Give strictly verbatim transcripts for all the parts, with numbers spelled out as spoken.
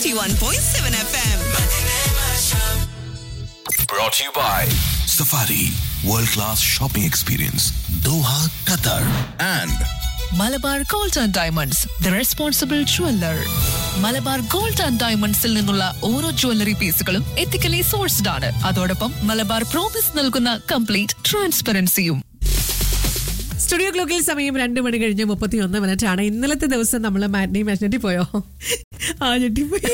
ninety-one point seven F M. Brought to you by Safari World Class Shopping Experience, Doha, Qatar, and Malabar gold and diamonds the responsible jeweller. Malabar gold and ഡയമണ്ട്സിൽ നിന്നുള്ള ഓരോ jewellery പീസുകളും ethically sourced ആണ്. അതോടൊപ്പം Malabar promise നൽകുന്ന complete ട്രാൻസ്പെറൻസിയും. Studio ക്ലോക്കിൽ സമയം രണ്ട് മണി കഴിഞ്ഞ് മുപ്പത്തി ഒന്ന് മിനിറ്റ് ആണ്. ഇന്നലത്തെ ദിവസം നമ്മൾ മാറ്റ്നി മാറ്റിനെറ്റി പോയോ? ആ ഞെട്ടിപ്പോയി.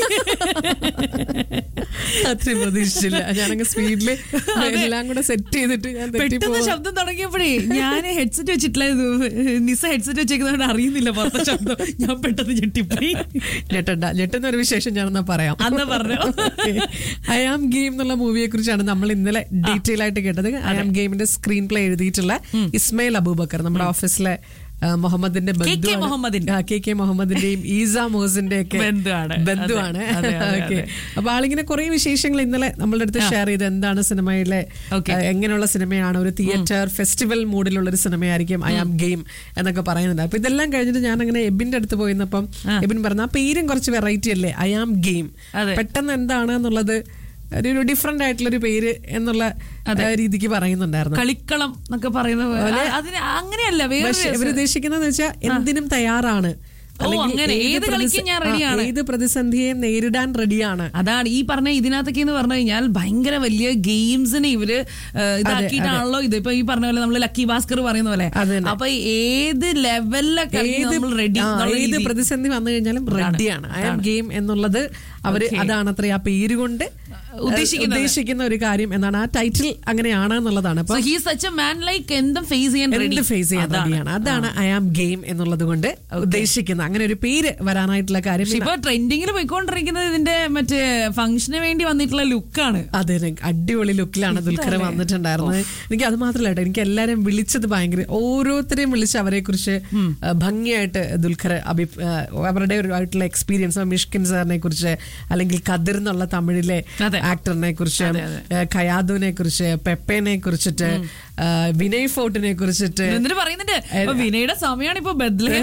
അത്രയും പ്രതീക്ഷിച്ചില്ല. ഞാനങ്ങ് സ്പീഡില് എല്ലാം കൂടെ സെറ്റ് ചെയ്തിട്ട് ഞാൻ പെട്ടെന്ന് ശബ്ദം തുടങ്ങിയപ്പോഴേ ഞാൻ ഹെഡ്സെറ്റ് വെച്ചിട്ടില്ല. നിസ ഹെഡ്സെറ്റ് വെച്ചേക്കുന്നതുകൊണ്ട് അറിയുന്നില്ല പുറത്തെ ശബ്ദം. ഞാൻ പെട്ടെന്ന് ഞെട്ടിപ്പോയി. ഞെട്ടണ്ട, ഞെട്ടുന്ന ഒരു വിശേഷം ഞാനെന്നാ പറയാം. അന്ന് പറഞ്ഞു. ഐ ആം ഗെയിം എന്നുള്ള മൂവിയെ കുറിച്ചാണ് നമ്മൾ ഇന്നലെ ഡീറ്റെയിൽ ആയിട്ട് കേട്ടത്. ഐ ആം ഗെയിമിന്റെ സ്ക്രീൻ പ്ലേ എഴുതിയിട്ടുള്ള ഇസ്മയിൽ അബൂബക്കർ, നമ്മുടെ ഓഫീസിലെ മുഹമ്മദിന്റെ കെ കെ മുഹമ്മദിന്റെയും ഈസ മോസിന്റെ ഒക്കെ ബന്ധുവാണ്. അപ്പൊ ആളിങ്ങനെ കുറെ വിശേഷങ്ങൾ ഇന്നലെ നമ്മളുടെ അടുത്ത് ഷെയർ ചെയ്ത് എന്താണ് സിനിമയിലെ, എങ്ങനെയുള്ള സിനിമയാണ്, ഒരു തിയേറ്റർ ഫെസ്റ്റിവൽ മൂഡിലുള്ള ഒരു സിനിമയായിരിക്കും ഐ ആം ഗെയിം എന്നൊക്കെ പറയുന്നുണ്ട്. അപ്പൊ ഇതെല്ലാം കഴിഞ്ഞിട്ട് ഞാൻ അങ്ങനെ എബിന്റെ അടുത്ത് പോയിരുന്നപ്പം എബിൻ പറഞ്ഞു, ആ പേരും കുറച്ച് വെറൈറ്റി അല്ലേ, ഐ ആം ഗെയിം, പെട്ടെന്ന് എന്താണ് എന്നുള്ളത് ഒരു ഡിഫറെന്റ് ആയിട്ടുള്ള ഒരു പേര് എന്നുള്ള രീതിക്ക് പറയുന്നുണ്ടായിരുന്നു. കളിക്കളം എന്നൊക്കെ പറയുന്ന പോലെ അങ്ങനെയല്ല ഇവർ ഉദ്ദേശിക്കുന്നത് വെച്ചാൽ എന്തിനും തയ്യാറാണ്, ഏത് പ്രതിസന്ധിയെയും നേരിടാൻ റെഡിയാണ്. അതാണ് ഈ പറഞ്ഞ ഇതിനകത്തൊക്കെ എന്ന് പറഞ്ഞു കഴിഞ്ഞാൽ ഭയങ്കര വലിയ ഗെയിംസിനെ ഇവര് ഇതാക്കിയിട്ടാണല്ലോ ഇത്. ഇപ്പൊ ഈ പറഞ്ഞ പോലെ നമ്മള് ലക്കി ഭാസ്കർ പറയുന്ന പോലെ. അപ്പൊ ഏത് ലെവലിലൊക്കെ റെഡി, ഏത് പ്രതിസന്ധി വന്നു കഴിഞ്ഞാലും റെഡിയാണ്. ഐ ആം ഗെയിം എന്നുള്ളത് അവര് അതാണ് അത്ര ആ പേര് കൊണ്ട് ഉദ്ദേശിക്കുന്ന ഒരു കാര്യം എന്നാണ്. ആ ടൈറ്റിൽ അങ്ങനെയാണ് എന്നുള്ളതാണ്. ഫേസ് ചെയ്യാൻ റെഡിയാണ്. അതാണ് ഐ ആം ഗെയിം എന്നുള്ളത് കൊണ്ട് ഉദ്ദേശിക്കുന്നത്. അങ്ങനെ ഒരു പേര് വരാനായിട്ടുള്ള കാര്യം. ഇപ്പൊ ട്രെൻഡിങ്ങിൽ പോയിക്കൊണ്ടിരിക്കുന്നത് ഇതിന്റെ മറ്റേ ഫംഗ്ഷന് വേണ്ടി വന്നിട്ടുള്ള ലുക്കാണ്. അതെ, അടിപൊളി ലുക്കിലാണ് ദുൽഖർ വന്നിട്ടുണ്ടായിരുന്നത്. എനിക്ക് അത് മാത്രമല്ല കേട്ടോ, എനിക്ക് എല്ലാരും വിളിച്ചത് ഭയങ്കര, ഓരോരുത്തരെയും വിളിച്ച് അവരെ കുറിച്ച് ഭംഗിയായിട്ട് ദുൽഖർ അഭി അവരുടെ ഒരു ആയിട്ടുള്ള എക്സ്പീരിയൻസ്, മിഷ്കിൻ സാറിനെ കുറിച്ച്, അല്ലെങ്കിൽ കദിർ എന്നുള്ള തമിഴിലെ ആക്ടറിനെ കുറിച്ച്, ഖയാദുവിനെ കുറിച്ച്, പെപ്പേനെ കുറിച്ചിട്ട്, വിനയ് ഫോർട്ടിനെ കുറിച്ചിട്ട് പറയുന്നുണ്ട്. വിനയുടെ സമയമാണ് ഇപ്പൊ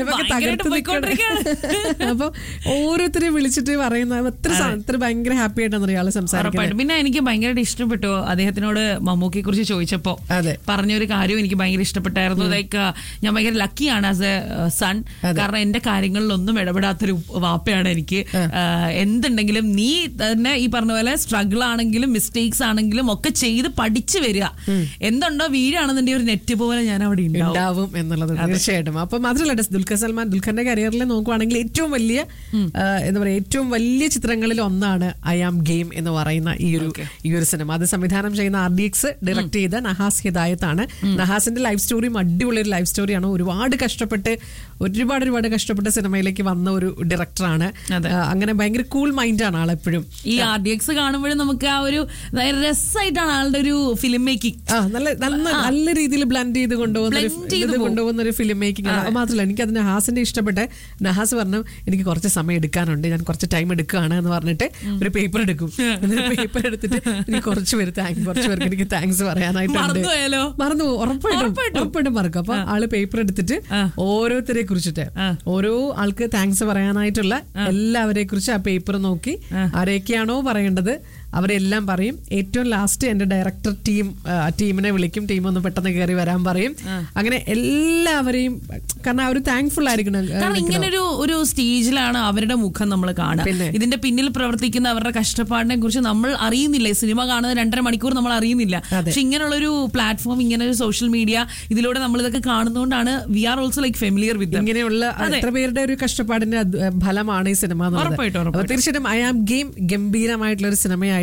അപ്പൊ ഓരോരുത്തരെയും വിളിച്ചിട്ട് പറയുന്ന അത്ര ഭയങ്കര ഹാപ്പി ആയിട്ടാണ് ഒരാള് സംസാരിക്കുന്നത്. പിന്നെ എനിക്ക് ഭയങ്കരമായിട്ട് ഇഷ്ടപ്പെട്ടു അദ്ദേഹത്തിനോട് മമ്മൂക്കിയെ കുറിച്ച് ചോദിച്ചപ്പോ പറഞ്ഞൊരു കാര്യം എനിക്ക് ഭയങ്കര ഇഷ്ടപ്പെട്ടായിരുന്നു. ലൈക്ക് ഞാൻ ഭയങ്കര ലക്കിയാണ് ആസ് എ സൺ, കാരണം എന്റെ കാര്യങ്ങളിലൊന്നും ഇടപെടാത്തൊരു വാപ്പയാണ് എനിക്ക്. എന്തുണ്ടെങ്കിലും നീ തന്നെ ഈ പറഞ്ഞ പോലെ സ്ട്രഗിൾ ആണെങ്കിലും മിസ്റ്റേക്സ് ആണെങ്കിലും ഒക്കെ ചെയ്ത് പഠിച്ചു വരിക, എന്തുണ്ടോ വീഴാണെന്നുണ്ടെങ്കിൽ ഒരു നെറ്റ് പോലെ ഞാൻ അവിടെ ഉണ്ടാവും എന്നുള്ളത് തീർച്ചയായിട്ടും. അപ്പൊ മാത്രമല്ല ദുൽഖർ സൽമാൻ ദുൽഖറിന്റെ കരിയറിൽ നോക്കുവാണെങ്കിൽ ഏറ്റവും വലിയ എന്താ പറയാ ഏറ്റവും വലിയ ചിത്രങ്ങളിൽ ഒന്നാണ് ഐ ആം ഗെയിം എന്ന് പറയുന്ന ഈ ഒരു ഈ ഒരു സിനിമ. അത് സംവിധാനം ചെയ്യുന്ന ആർ ഡി എക്സ്, ഡയറക്ട് ചെയ്ത നഹാസ് ഹിദായത്താണ്. നഹാസിന്റെ ലൈഫ് സ്റ്റോറിയും അടിപൊളി ഒരു ലൈഫ് സ്റ്റോറിയാണ്. ഒരുപാട് കഷ്ടപ്പെട്ട് ഒരുപാട് ഒരുപാട് കഷ്ടപ്പെട്ട സിനിമയിലേക്ക് വന്ന ഒരു ഡയറക്ടറാണ്. അങ്ങനെ ഭയങ്കര കൂൾ മൈൻഡാണ് ആളെപ്പോഴും. ഈ ആർ ഡി എക്സ് കാണുമ്പോഴും നമുക്ക് ആ ഒരു രസമായിട്ടാണ് ആളുടെ ഒരു ഫിലിം മേക്കിംഗ്. നല്ല നല്ല രീതിയിൽ ബ്ലെൻഡ് ചെയ്ത് കൊണ്ടുപോകുന്ന കൊണ്ടുപോകുന്ന ഒരു ഫിലിം മേക്കിംഗ് ആണ്. അത് മാത്രമല്ല എനിക്ക് അത് നഹാസിന്റെ ഇഷ്ടപ്പെട്ട, നഹാസ് പറഞ്ഞു എനിക്ക് കുറച്ച് സമയം എടുക്കാനുണ്ട്, ഞാൻ കുറച്ച് ടൈം എടുക്കുകയാണ് എന്ന് പറഞ്ഞിട്ട് ഒരു പേപ്പർ എടുക്കും. പേപ്പർ എടുത്തിട്ട് എനിക്ക് കുറച്ച് പേര് താങ്ക് കുറച്ച് പേർക്ക് എനിക്ക് താങ്ക്സ് പറയാനായിട്ടുണ്ട്. മറന്നു പോകും, ഉറപ്പായിട്ടും ഉറപ്പായിട്ടും മറക്കും. അപ്പൊ ആള് പേപ്പർ എടുത്തിട്ട് ഓരോരുത്തരെ കുറിച്ചിട്ട് ഓരോ ആൾക്ക് താങ്ക്സ് പറയാനായിട്ടുള്ള എല്ലാവരെ കുറിച്ച് ആ പേപ്പർ നോക്കി ആരെയൊക്കെയാണോ പറയേണ്ടത് അവരെല്ലാം പറയും. ഏറ്റവും ലാസ്റ്റ് എന്റെ ഡയറക്ടർ ടീം ടീമിനെ വിളിക്കും, ടീം ഒന്ന് പെട്ടെന്ന് കയറി വരാൻ പറയും. അങ്ങനെ എല്ലാവരെയും, കാരണം അവർ താങ്ക്ഫുൾ ആയിരിക്കണം. ഇങ്ങനൊരു ഒരു സ്റ്റേജിലാണ് അവരുടെ മുഖം നമ്മൾ കാണുക. ഇതിന്റെ പിന്നിൽ പ്രവർത്തിക്കുന്ന അവരുടെ കഷ്ടപ്പാടിനെ കുറിച്ച് നമ്മൾ അറിയുന്നില്ല. സിനിമ കാണുന്ന രണ്ടര മണിക്കൂർ നമ്മൾ അറിയുന്നില്ല. പക്ഷെ ഇങ്ങനെയുള്ളൊരു പ്ലാറ്റ്ഫോം, ഇങ്ങനെ ഒരു സോഷ്യൽ മീഡിയ, ഇതിലൂടെ നമ്മൾ ഇതൊക്കെ കാണുന്നതുകൊണ്ടാണ് V are also like familiar with ഇങ്ങനെയുള്ള എത്ര പേരുടെ ഒരു കഷ്ടപ്പാടിന്റെ ഫലമാണ് ഈ സിനിമ. തീർച്ചയായിട്ടും ഐ ആം ഗെയിം ഗംഭീരമായിട്ടുള്ള ഒരു സിനിമയായി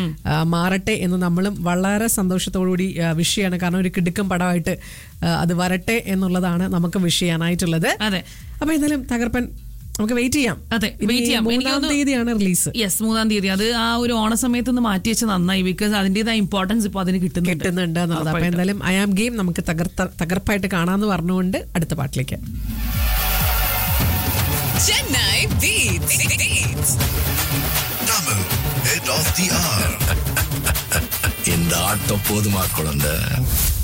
മാറട്ടെ എന്ന് നമ്മളും വളരെ സന്തോഷത്തോടുകൂടി വിഷ് ചെയ്യാണ്. കാരണം ഒരു കിടുക്കം പടമായിട്ട് അത് വരട്ടെ എന്നുള്ളതാണ് നമുക്ക് വിഷ് ചെയ്യാനായിട്ടുള്ളത്. അപ്പൊ എന്തായാലും തകർപ്പൻ നമുക്ക് വെയിറ്റ് ചെയ്യാം. അതെ, വെയിറ്റ് ചെയ്യാം. മൂന്നാം തീയതിയാണ് റിലീസ്. യെസ്, മൂന്നാം തീയതി. അത് ആ ഒരു ഓണ സമയത്ത് ഒന്ന് മാറ്റി വെച്ച് നന്നായി, ബിക്കോസ് അതിന്റേതായ ഇമ്പോർട്ടൻസ് ഇപ്പൊ അതിന് കിട്ടുന്നുണ്ട് എന്നുള്ളത്. അപ്പൊ എന്തായാലും ഐ ആം ഗെയിം നമുക്ക് തകർത്ത തകർപ്പായിട്ട് കാണാമെന്ന് പറഞ്ഞുകൊണ്ട് അടുത്ത പാട്ടിലേക്ക്. Chennai Beats. Beats. Tamil Head of the Hour. இந்த ஆட்டம் போதுமா குழந்தை?